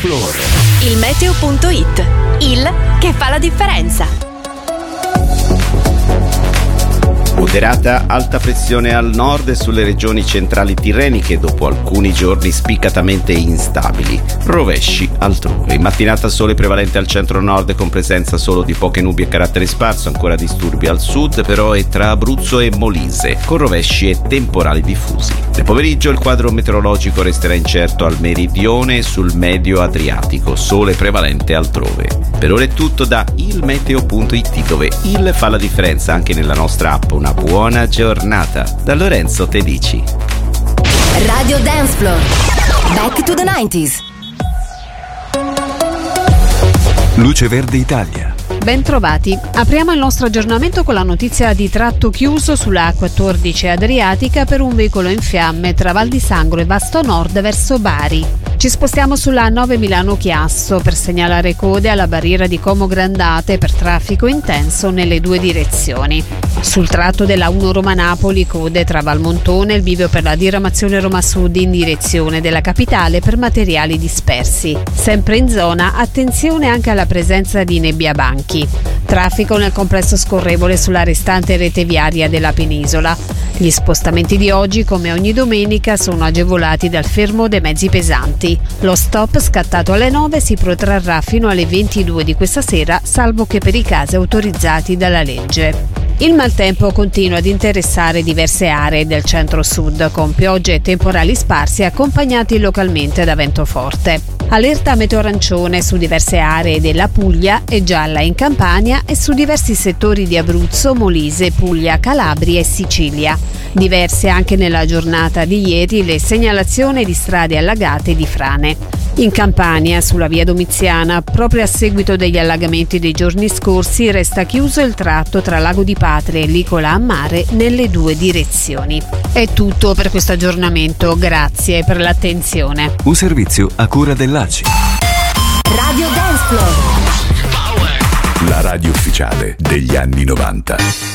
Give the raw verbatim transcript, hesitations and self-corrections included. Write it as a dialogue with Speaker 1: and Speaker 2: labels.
Speaker 1: Floor.
Speaker 2: Il meteo punto it, il che fa la differenza.
Speaker 3: Moderata alta pressione al nord e sulle regioni centrali tirreniche dopo alcuni giorni spiccatamente instabili. Rovesci altrove. In mattinata sole prevalente al centro-nord con presenza solo di poche nubi a carattere sparso, ancora disturbi al sud però e tra Abruzzo e Molise, con rovesci e temporali diffusi. Nel pomeriggio il quadro meteorologico resterà incerto al meridione e sul medio Adriatico, sole prevalente altrove. Per ora è tutto da il meteo punto it, dove il fa la differenza anche nella nostra app. Una buona giornata da Lorenzo Tedici.
Speaker 2: Radio Dance Floor. Back to the nineties.
Speaker 1: Luce Verde Italia.
Speaker 4: Bentrovati. Apriamo il nostro aggiornamento con la notizia di tratto chiuso sulla A quattordici Adriatica per un veicolo in fiamme tra Val di Sangro e Vasto Nord verso Bari. Ci spostiamo sulla A nove Milano-Chiasso per segnalare code alla barriera di Como Grandate per traffico intenso nelle due direzioni. Sul tratto della A uno Roma-Napoli code tra Valmontone e il bivio per la diramazione Roma Sud in direzione della capitale per materiali dispersi. Sempre in zona, attenzione anche alla presenza di nebbiabanchi. Traffico nel complesso scorrevole sulla restante rete viaria della penisola. Gli spostamenti di oggi, come ogni domenica, sono agevolati dal fermo dei mezzi pesanti. Lo stop scattato alle nove si protrarrà fino alle ventidue di questa sera, salvo che per i casi autorizzati dalla legge. Il maltempo continua ad interessare diverse aree del centro-sud, con piogge e temporali sparsi accompagnati localmente da vento forte. Allerta meteo arancione su diverse aree della Puglia e gialla in Campania e su diversi settori di Abruzzo, Molise, Puglia, Calabria e Sicilia. Diverse anche nella giornata di ieri le segnalazioni di strade allagate e di frane. In Campania, sulla via Domiziana, proprio a seguito degli allagamenti dei giorni scorsi, resta chiuso il tratto tra Lago di Patria e Licola a Mare nelle due direzioni. È tutto per questo aggiornamento, grazie per l'attenzione.
Speaker 1: Un servizio a cura dell'A C I.
Speaker 2: Radio Dance Floor.
Speaker 1: La radio ufficiale degli anni novanta.